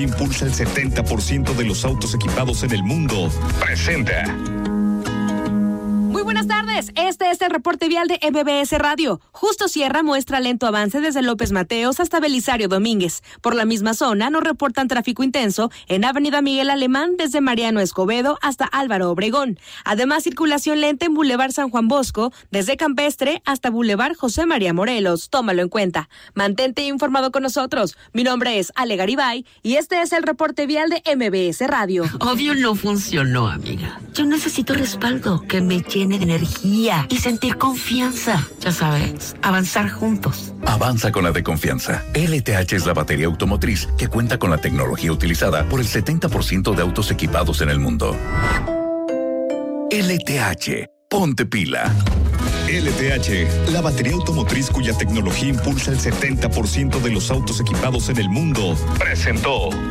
Impulsa el 70% de los autos equipados en el mundo. Presenta. Muy buenas tardes, este es el reporte vial de MBS Radio. Justo Sierra muestra lento avance desde López Mateos hasta Belisario Domínguez. Por la misma zona nos reportan tráfico intenso en Avenida Miguel Alemán desde Mariano Escobedo hasta Álvaro Obregón. Además, circulación lenta en Boulevard San Juan Bosco desde Campestre hasta Boulevard José María Morelos. Tómalo en cuenta. Mantente informado con nosotros. Mi nombre es Ale Garibay y este es el reporte vial de MBS Radio. Obvio no funcionó, amiga. Yo necesito respaldo que me llene de energía y sentir confianza. Ya sabes, avanzar juntos. Avanza con la de confianza. LTH es la batería automotriz que cuenta con la tecnología utilizada por el 70% de autos equipados en el mundo. LTH, ponte pila. LTH, la batería automotriz cuya tecnología impulsa el 70% de los autos equipados en el mundo, presentó.